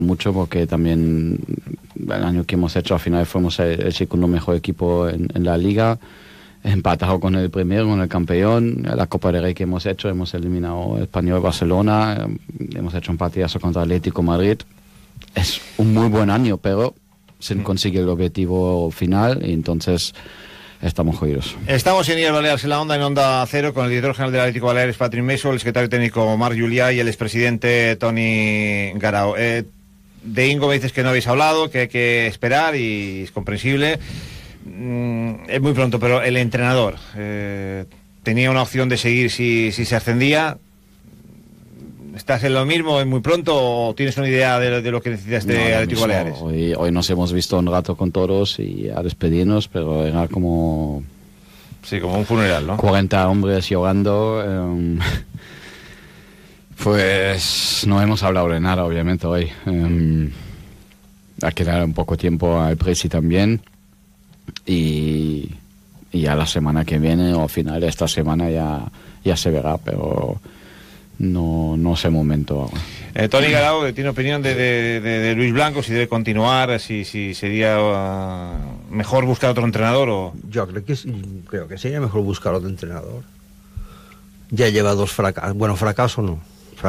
mucho porque también el año que hemos hecho al final fuimos el segundo mejor equipo en la liga, empatado con el primero, con el campeón. La Copa del Rey que hemos hecho, hemos eliminado el Español Barcelona, hemos hecho un partidazo contra Atlético Madrid. Es un muy buen año, pero se consigue el objetivo final y entonces estamos jodidos. Estamos en IES Baleares en la Onda, en Onda Cero, con el director general del Atlético Baleares, Patrick Meso, el secretario técnico Marc Julià y el expresidente Toni Garau. De Ingo me dices que no habéis hablado, que hay que esperar y es comprensible. Es muy pronto, pero el entrenador tenía una opción de seguir si se ascendía. ¿Estás en lo mismo? ¿Es muy pronto o tienes una idea de lo que necesita este Atlético Baleares? Hoy nos hemos visto un rato con todos y a despedirnos, pero era como... Sí, como un funeral, ¿no? 40 hombres llorando. Pues no hemos hablado de nada, obviamente, hoy. Hay que dar un poco tiempo al Presi también. Y a la semana que viene o al final de esta semana ya se verá, pero no sé momento ahora. Toni Garau tiene opinión de Luis Blanco, si debe continuar, si sería mejor buscar otro entrenador o... Yo creo que sería mejor buscar otro entrenador. Ya lleva 2 fracasos, bueno, fracaso no,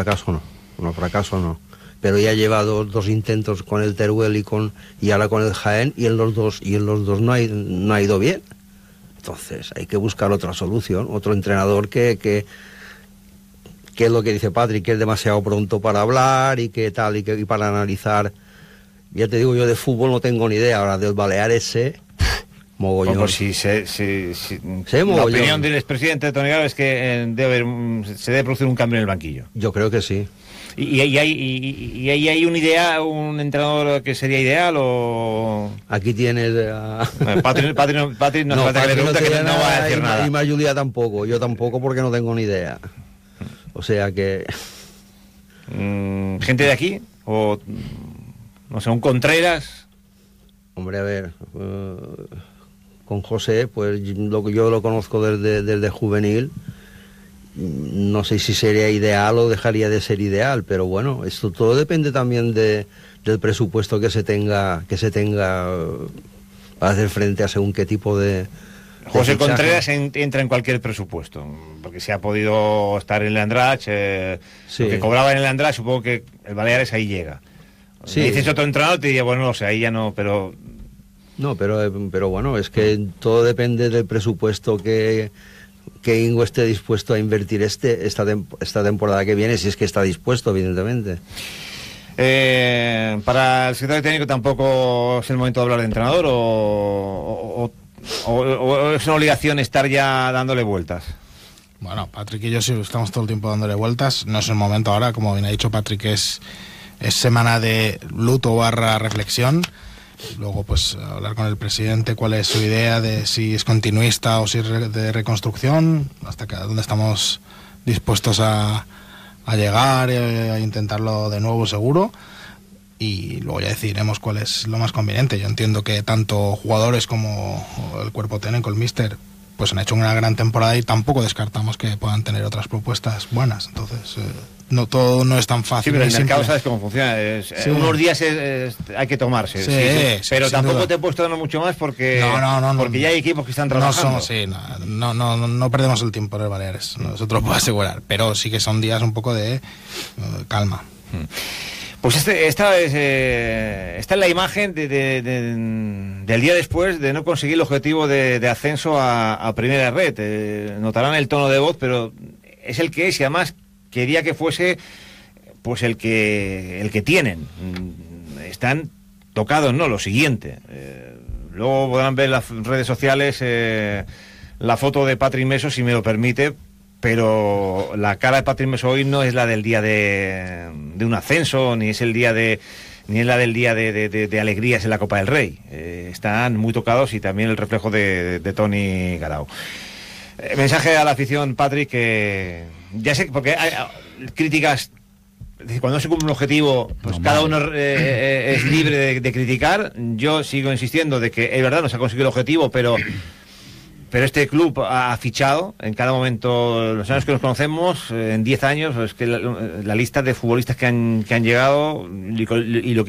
pero ya lleva dos intentos con el Teruel y ahora con el Jaén, y en los dos no ha ido bien. Entonces hay que buscar otra solución, otro entrenador que es lo que dice Patrick, que es demasiado pronto para hablar y que tal, y para analizar. Ya te digo, yo de fútbol no tengo ni idea, ahora del Baleares sé mogollón. Pues si la opinión del expresidente Toni Garau es que se debe producir un cambio en el banquillo. Yo creo que sí. ¿Y hay una idea, un entrenador que sería ideal o...? Aquí tienes Patrick nos falta que le pregunta, que no va a decir nada. Y Marc Julià tampoco, yo tampoco, porque no tengo ni idea. O sea que... ¿Gente de aquí? ¿O no sé, un Contreras? Hombre, a ver, con José, pues yo lo conozco desde juvenil. No sé si sería ideal o dejaría de ser ideal, pero bueno, esto todo depende también del presupuesto que se tenga para hacer frente a según qué tipo de... José Contreras entra en cualquier presupuesto, porque si ha podido estar en el Andratx, sí. Lo que cobraba en el Andratx, supongo que el Baleares ahí llega. Sí. Me dices otro entrenador, te diría, bueno, no sé, ahí ya no, pero... No, pero bueno, es que todo depende del presupuesto que Ingo esté dispuesto a invertir esta temporada que viene, si es que está dispuesto, evidentemente. Para el secretario técnico tampoco es el momento de hablar de entrenador o es una obligación estar ya dándole vueltas. Bueno, Patrick y yo sí estamos todo el tiempo dándole vueltas. No es el momento ahora, como bien ha dicho Patrick, es semana de luto / reflexión. Luego pues hablar con el presidente cuál es su idea de si es continuista o si es de reconstrucción, hasta dónde estamos dispuestos a llegar y a intentarlo de nuevo seguro, y luego ya decidiremos cuál es lo más conveniente. Yo entiendo que tanto jugadores como el cuerpo técnico, el míster, pues han hecho una gran temporada y tampoco descartamos que puedan tener otras propuestas buenas. Entonces no, todo no es tan fácil. Sí, pero el mercado sabes cómo funciona. Sí. Unos días hay que tomarse. Sí, pero tampoco duda. te he puesto dando mucho más porque no, ya hay equipos que están trabajando. No perdemos el tiempo en el Baleares, nosotros puedo asegurar. Pero sí que son días un poco de calma. Pues esta es la imagen del día después de no conseguir el objetivo de ascenso a Primera Red. Notarán el tono de voz, pero es el que es, y además quería que fuese pues el que tienen. Están tocados, ¿no? Lo siguiente. Luego podrán ver en las redes sociales la foto de Patrick Meso, si me lo permite, pero la cara de Patrick Meso hoy no es la del día de un ascenso, ni es la del día de alegrías en la Copa del Rey. Están muy tocados, y también el reflejo de Toni Garau. Mensaje a la afición, Patrick, que ya sé, porque hay críticas, cuando se cumple un objetivo, pues cada uno es libre de criticar. Yo sigo insistiendo de que es verdad, no se ha conseguido el objetivo, pero este club ha fichado en cada momento, los años que nos conocemos, en 10 años, es que la lista de futbolistas que han llegado y lo que